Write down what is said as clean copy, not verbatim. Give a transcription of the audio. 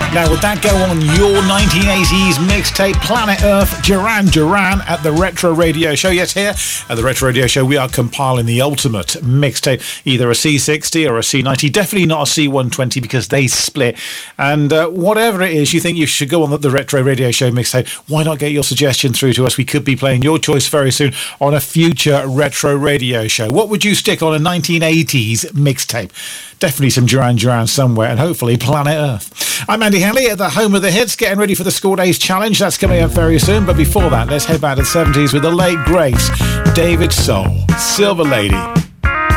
Now, would that go on your 1980s mixtape, Planet Earth, Duran Duran at the Retro Radio Show? Yes, here at the Retro Radio Show, we are compiling the ultimate mixtape, either a C60 or a C90, definitely not a C120 because they split. And whatever it is you think you should go on the Retro Radio Show mixtape, why not get your suggestion through to us? We could be playing your choice very soon on a future Retro Radio Show. What would you stick on a 1980s mixtape? Definitely some Duran Duran somewhere, and hopefully Planet Earth. I'm Andy Henley at the home of the hits, getting ready for the Score Days Challenge. That's coming up very soon. But before that, let's head back to the 70s with the late great David Soul, Silver Lady.